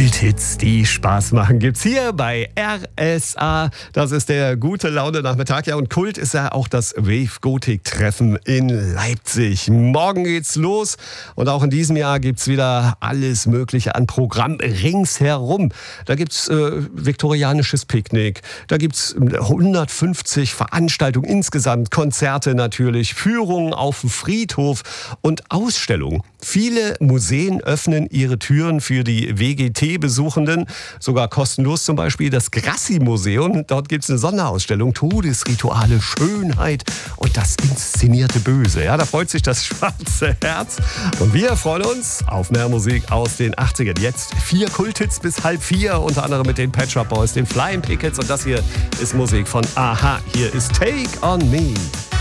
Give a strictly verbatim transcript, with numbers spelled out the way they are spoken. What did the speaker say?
Kulthits, die Spaß machen, gibt's hier bei R S A. Das ist der gute Laune Nachmittag. Ja, und Kult ist ja auch das Wave-Gotik-Treffen in Leipzig. Morgen geht's los und auch in diesem Jahr gibt's wieder alles Mögliche an Programm ringsherum. Da gibt's äh, viktorianisches Picknick, da gibt's hundertfünfzig Veranstaltungen insgesamt, Konzerte natürlich, Führungen auf dem Friedhof und Ausstellungen. Viele Museen öffnen ihre Türen für die W G T-Besuchenden, sogar kostenlos, zum Beispiel das Grassi-Museum. Dort gibt es eine Sonderausstellung, Todesrituale, Schönheit und das inszenierte Böse. Ja, da freut sich das schwarze Herz. Und wir freuen uns auf mehr Musik aus den achtzigern. Jetzt vier Kulthits bis halb vier, unter anderem mit den Pet Shop Boys, den Flying Pickets, und das hier ist Musik von Aha. Hier ist Take on Me.